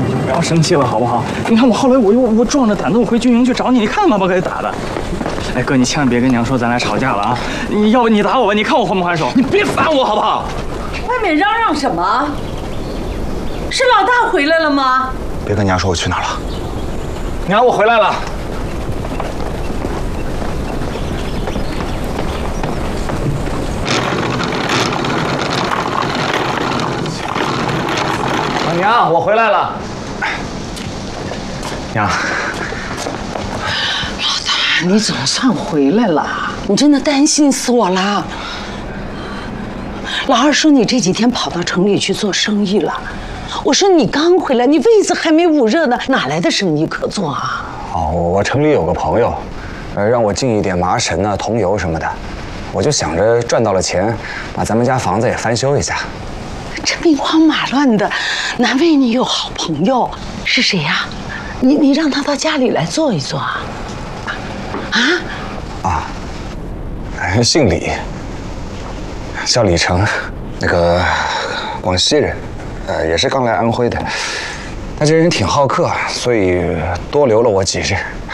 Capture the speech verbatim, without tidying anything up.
不要生气了，好不好？你看我后来我又我壮着胆子我回军营去找你，你看把我给打的。哎，哥，你千万别跟娘说咱俩吵架了啊！你要不你打我吧，你看我还不还手？你别烦我好不好？ 外面嚷嚷什么？是老大回来了吗？ 别跟娘说我去哪儿了。 娘，我回来了。娘，我回来了。娘， 你总算回来了，你真的担心死我了。老二说你这几天跑到城里去做生意了，我说你刚回来，你位子还没捂热呢，哪来的生意可做啊？ 哦，我我城里有个朋友，呃，让我进一点麻绳啊、桐油什么的，我就想着赚到了钱，把咱们家房子也翻修一下。 这兵荒马乱的，难为你有好朋友，是谁呀？你你让他到家里来坐一坐啊？啊？ 啊，哎，姓李，叫李成，那个广西人，呃，也是刚来安徽的。他这人挺好客，所以多留了我几日。